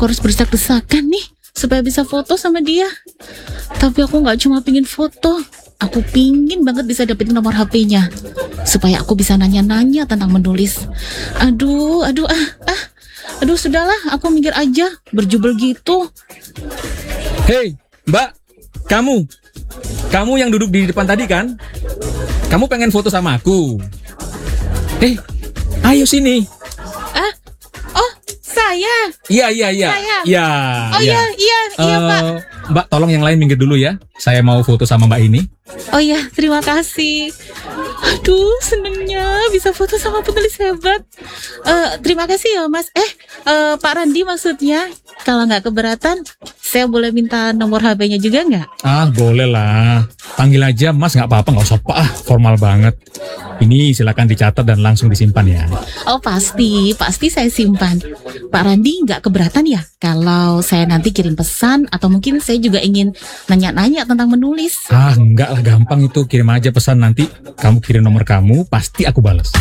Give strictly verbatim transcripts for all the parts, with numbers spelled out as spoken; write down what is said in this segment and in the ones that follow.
Aku harus berdesak-desakan nih supaya bisa foto sama dia. Tapi aku gak cuma pingin foto, aku pingin banget bisa dapetin nomor H P-nya supaya aku bisa nanya-nanya tentang menulis. Aduh, aduh, ah, ah. Aduh, sudahlah, aku mikir aja, berjubel gitu. Hei, Mbak, kamu. Kamu yang duduk di depan tadi kan? Kamu pengen foto sama aku? Eh, ayo sini. Ah, oh, saya. Iya, iya, iya. Saya. Iya. Oh iya, iya, iya, Eh, Pak. Mbak, tolong yang lain minggir dulu ya. Saya mau foto sama Mbak ini. Oh iya, terima kasih. Aduh, senengnya bisa foto sama penulis hebat. Eh, terima kasih ya, Mas. Eh, eh, Pak Randi maksudnya. Kalau nggak keberatan, saya boleh minta nomor H P-nya juga nggak? Ah, boleh lah. Panggil aja Mas, nggak apa-apa, nggak usah Pak. Ah, formal banget. Ini silakan dicatat dan langsung disimpan ya. Oh pasti, pasti saya simpan. Pak Randi nggak keberatan ya kalau saya nanti kirim pesan atau mungkin saya juga ingin nanya-nanya tentang menulis. Ah, enggak lah, gampang itu. Kirim aja pesan, nanti kamu kirim nomor kamu, pasti aku balas.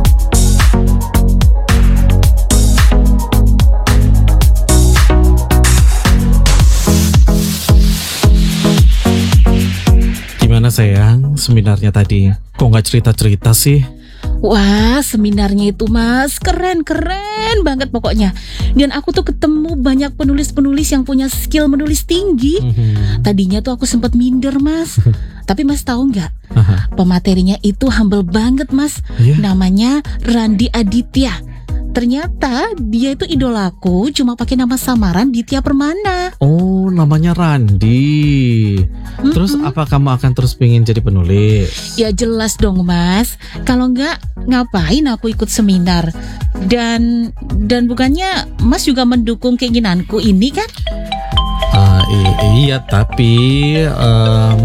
Gimana sayang, seminarnya tadi? Kok nggak cerita-cerita sih? Wah, seminarnya itu Mas, keren-keren banget pokoknya. Dan aku tuh ketemu banyak penulis-penulis yang punya skill menulis tinggi. Mhm. Tadinya tuh aku sempat minder Mas. Tapi Mas tahu nggak? Aha. Pematerinya itu humble banget Mas. Iya? Namanya Randi Aditya. Ternyata dia itu idolaku, cuma pakai nama samaran Ditya Permana. Oh, namanya Randi. Terus Mm-mm. apa kamu akan terus pengen jadi penulis? Ya jelas dong Mas. Kalau nggak, ngapain aku ikut seminar? Dan dan bukannya Mas juga mendukung keinginanku ini kan? Ah, i- iya, tapi em,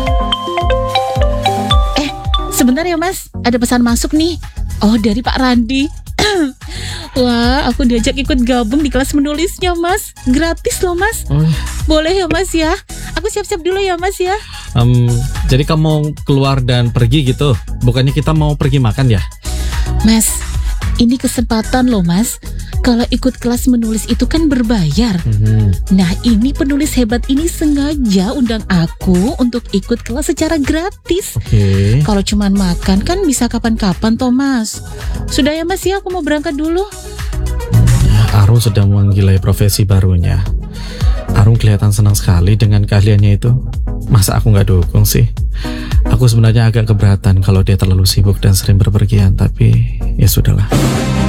Eh, sebentar ya Mas, ada pesan masuk nih. Oh, dari Pak Randi. Wah, aku diajak ikut gabung di kelas menulisnya Mas. Gratis loh Mas. oh, Boleh ya Mas ya? Aku siap-siap dulu ya Mas ya. em, jadi kamu mau keluar dan pergi gitu? Bukannya kita mau pergi makan ya? Mas, ini kesempatan loh Mas. Kalau ikut kelas menulis itu kan berbayar. Mhm. Nah, ini penulis hebat ini sengaja undang aku untuk ikut kelas secara gratis. Oke. Kalau cuman makan kan bisa kapan-kapan toh Mas. Sudah ya Mas ya, aku mau berangkat dulu. Arung sedang menggilai profesi barunya. Arung kelihatan senang sekali dengan keahliannya itu. Masa aku nggak dukung sih? Aku sebenarnya agak keberatan kalau dia terlalu sibuk dan sering berpergian, tapi ya sudahlah.